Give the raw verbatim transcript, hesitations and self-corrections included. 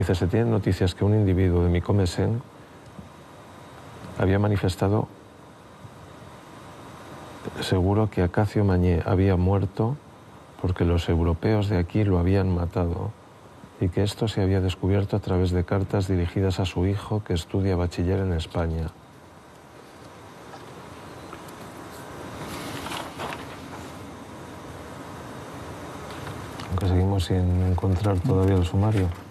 Dice, se tienen noticias que un individuo de Micomesen había manifestado seguro que Acacio Mañé había muerto porque los europeos de aquí lo habían matado y que esto se había descubierto a través de cartas dirigidas a su hijo que estudia bachiller en España. Aunque seguimos sin encontrar todavía el sumario.